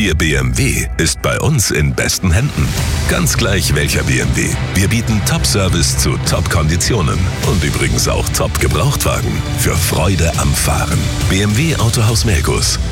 Ihr BMW ist bei uns in besten Händen. Ganz gleich welcher BMW. Wir bieten Top-Service zu Top-Konditionen. Und übrigens auch Top-Gebrauchtwagen. Für Freude am Fahren. BMW Autohaus Melgus.